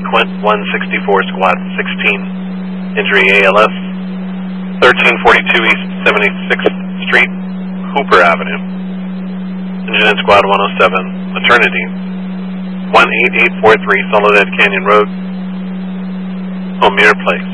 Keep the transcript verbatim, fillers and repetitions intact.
Quint one sixty-four, Squad sixteen, injury A L S, thirteen forty-two East seventy-sixth Street, Hooper Avenue. Engine in Squad one oh seven, Maternity, one eight eight four three Soledad Canyon Road, O'Meara Place.